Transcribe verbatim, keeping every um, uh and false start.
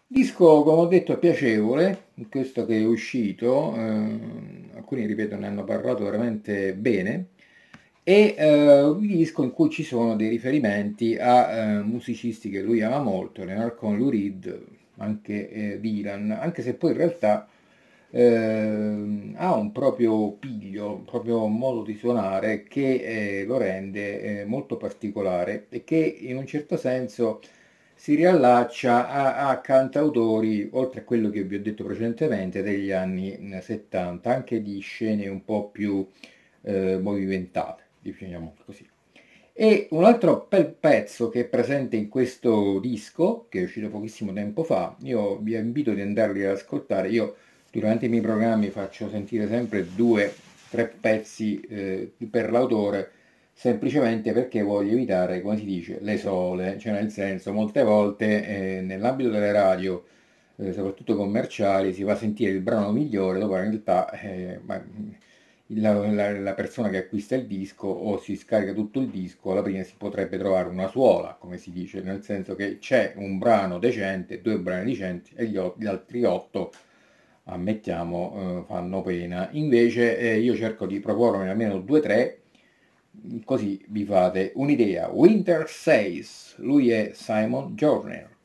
Disco, come ho detto, è piacevole, questo che è uscito, eh, alcuni, ripeto, ne hanno parlato veramente bene, e eh, un disco in cui ci sono dei riferimenti a eh, musicisti che lui ama molto, Leonard Cohen, Lou Reed, anche eh, Dylan, anche se poi in realtà eh, ha un proprio piglio, un proprio modo di suonare che eh, lo rende eh, molto particolare e che in un certo senso si riallaccia a, a cantautori, oltre a quello che vi ho detto precedentemente, degli anni settanta, anche di scene un po' più eh, movimentate, diciamo così. E un altro bel pezzo che è presente in questo disco, che è uscito pochissimo tempo fa, io vi invito ad andarli ad ascoltare. Io durante i miei programmi faccio sentire sempre due, tre pezzi eh, per l'autore, semplicemente perché voglio evitare, come si dice, le sole, cioè nel senso, molte volte eh, nell'ambito delle radio, eh, soprattutto commerciali, si va a sentire il brano migliore, dopo in realtà eh, ma, la, la- la persona che acquista il disco o si scarica tutto il disco, alla fine si potrebbe trovare una suola, come si dice, nel senso che c'è un brano decente, due brani decenti e gli, o- gli altri otto, ammettiamo, eh, fanno pena. Invece eh, io cerco di proporne almeno due o tre, così vi fate un'idea. Winter Says, lui è Simon Journer.